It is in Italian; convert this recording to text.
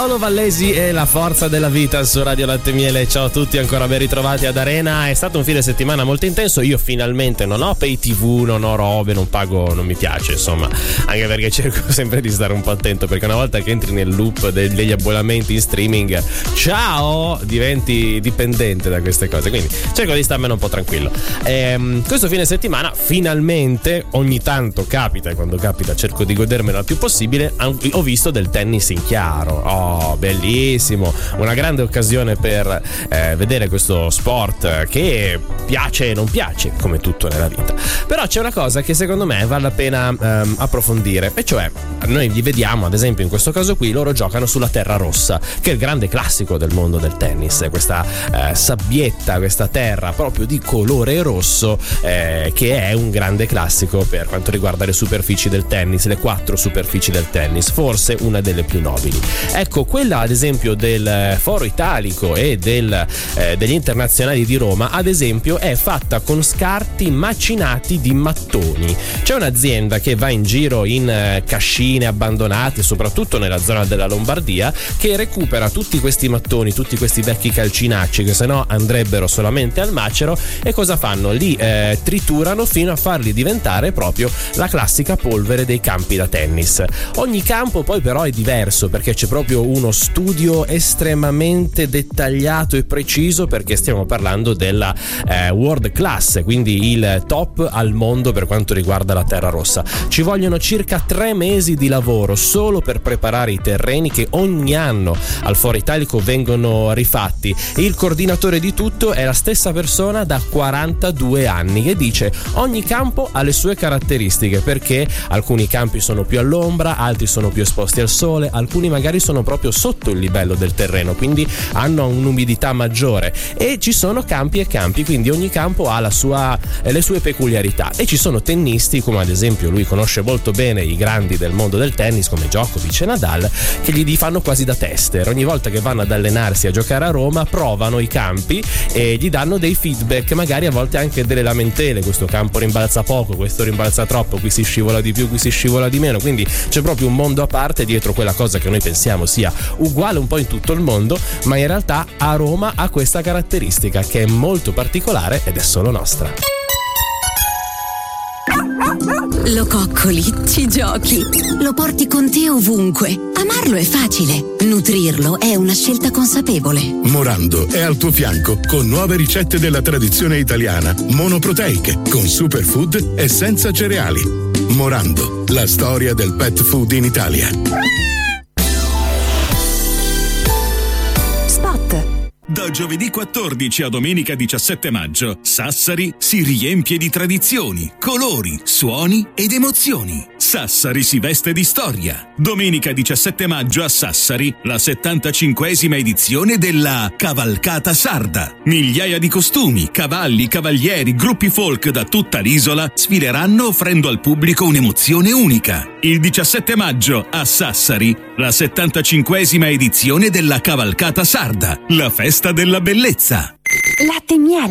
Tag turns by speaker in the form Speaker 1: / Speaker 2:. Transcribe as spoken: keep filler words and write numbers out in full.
Speaker 1: Paolo Vallesi e la forza della vita su Radio Latte e Miele. Ciao a tutti, ancora ben ritrovati ad Arena. È stato un fine settimana molto intenso. Io finalmente non ho pay tv, non ho robe, non pago, non mi piace, insomma, anche perché cerco sempre di stare un po' attento, perché una volta che entri nel loop degli abbonamenti in streaming, ciao, diventi dipendente da queste cose, quindi cerco di starmene un po' tranquillo. Ehm, questo fine settimana finalmente, ogni tanto capita, e quando capita cerco di godermelo il più possibile, ho visto del tennis in chiaro. Oh, bellissimo, una grande occasione per eh, vedere questo sport che piace e non piace, come tutto nella vita. Però c'è una cosa che secondo me vale la pena ehm, approfondire, e cioè noi li vediamo, ad esempio in questo caso qui, loro giocano sulla terra rossa, che è il grande classico del mondo del tennis, questa eh, sabbietta, questa terra proprio di colore rosso, eh, che è un grande classico per quanto riguarda le superfici del tennis, le quattro superfici del tennis, forse una delle più nobili. Ecco, quella ad esempio del Foro Italico e del, eh, degli internazionali di Roma, ad esempio, è fatta con scarti macinati di mattoni. C'è un'azienda che va in giro in eh, cascine abbandonate, soprattutto nella zona della Lombardia, che recupera tutti questi mattoni, tutti questi vecchi calcinacci che sennò andrebbero solamente al macero, e cosa fanno? Li eh, triturano fino a farli diventare proprio la classica polvere dei campi da tennis. Ogni campo poi però è diverso, perché c'è proprio uno studio estremamente dettagliato e preciso, perché stiamo parlando della eh, world class, quindi il top al mondo per quanto riguarda la terra rossa. Ci vogliono circa tre mesi di lavoro solo per preparare i terreni, che ogni anno al Foro Italico vengono rifatti. Il coordinatore di tutto è la stessa persona da quarantadue anni, che dice ogni campo ha le sue caratteristiche, perché alcuni campi sono più all'ombra, altri sono più esposti al sole, alcuni magari sono proprio sotto il livello del terreno, quindi hanno un'umidità maggiore, e ci sono campi e campi, quindi ogni campo ha la sua, eh, le sue peculiarità. E ci sono tennisti, come ad esempio lui conosce molto bene i grandi del mondo del tennis come Djokovic e Nadal, che gli fanno quasi da tester. Ogni volta che vanno ad allenarsi a giocare a Roma provano i campi e gli danno dei feedback, magari a volte anche delle lamentele: questo campo rimbalza poco, questo rimbalza troppo, qui si scivola di più, qui si scivola di meno. Quindi c'è proprio un mondo a parte dietro quella cosa che noi pensiamo sia uguale un po' in tutto il mondo, ma in realtà a Roma ha questa caratteristica che è molto particolare ed è solo nostra.
Speaker 2: Lo coccoli, ci giochi, lo porti con te ovunque. Amarlo è facile, nutrirlo è una scelta consapevole.
Speaker 3: Morando è al tuo fianco con nuove ricette della tradizione italiana, monoproteiche, con superfood e senza cereali. Morando, la storia del pet food in Italia.
Speaker 4: Da giovedì quattordici a domenica diciassette maggio, Sassari si riempie di tradizioni, colori, suoni ed emozioni. Sassari si veste di storia. Domenica diciassette maggio a Sassari, la settantacinquesima edizione della Cavalcata Sarda. Migliaia di costumi, cavalli, cavalieri, gruppi folk da tutta l'isola sfileranno offrendo al pubblico un'emozione unica. Il diciassette maggio a Sassari, la settantacinquesima edizione della Cavalcata Sarda, la festa della bellezza.
Speaker 2: Latte e Miele.